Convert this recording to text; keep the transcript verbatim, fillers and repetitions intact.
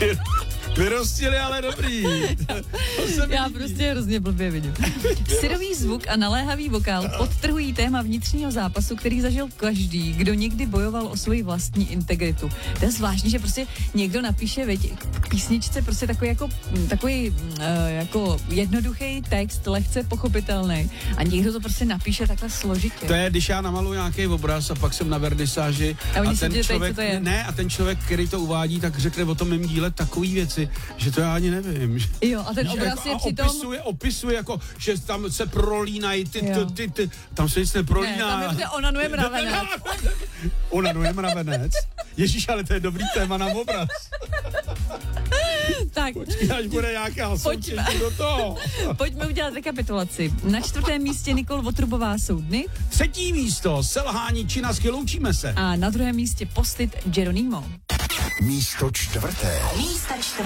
Vyrostili, ale dobrý. Já prostě hrozně blbě vidím. Syrový zvuk a naléhavý vokál podtrhují téma vnitřního zápasu, který zažil každý, kdo někdy bojoval o svoji vlastní integritu. To je zvláštní, že prostě někdo napíše veď, k písničce prostě takový jako, takový uh, jako jednoduchý text, lehce pochopitelný a někdo to prostě napíše takhle složitě. To je, když já namaluji nějaký obraz a pak jsem na vernisáži a, a ten člověk, to je. ne, a ten člověk, který to uvádí, tak řekne o tom mém díle takový věci, že to já ani nevím. Jo, a ten Víš, obraz jako, je a přitom... opisuje, opisuje jako, že tam se prolínají ty, ty, Jo. ty, ty, tam se nic neprolíná. Ne, tam je prostě onanuje mravenec. Onanuje mravenec? Ježíš, ale to je dobrý téma na obraz. Tak. Počkej, až bude nějaká soutěž do toho. Pojďme udělat rekapitulaci. Na čtvrtém místě Nikol Votrubová Soudny. Třetí místo, selhání Činasky, loučíme se. A na druhém místě Postit Geronimo. Místo čtvrté. Místo čtvrté.